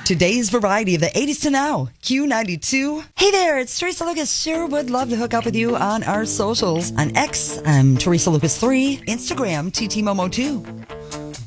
Today's variety of the 80s to now. Q92. Hey there, it's Teresa Lucas. Sure would love to hook up with you on our socials. On X, I'm Teresa Lucas 3. Instagram, TT Momo 2.